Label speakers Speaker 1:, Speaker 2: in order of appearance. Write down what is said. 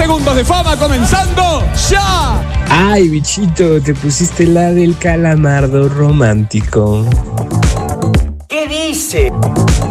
Speaker 1: segundos de fama comenzando ya.
Speaker 2: Ay, bichito, te pusiste la del calamardo romántico.
Speaker 3: ¿Qué dice?